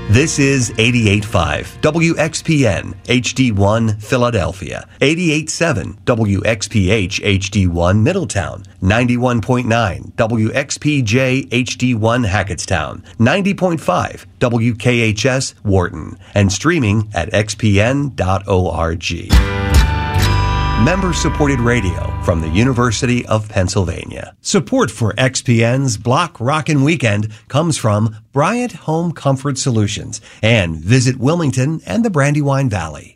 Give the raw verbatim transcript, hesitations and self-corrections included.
This is eighty-eight point five W X P N H D one Philadelphia, eighty-eight point seven W X P H H D one Middletown, ninety-one point nine W X P J H D one Hackettstown, ninety point five W K H S Wharton, and streaming at x p n dot org. Member-supported radio from the University of Pennsylvania. Support for X P N's Block Rockin' Weekend comes from Bryant Home Comfort Solutions and Visit Wilmington and the Brandywine Valley.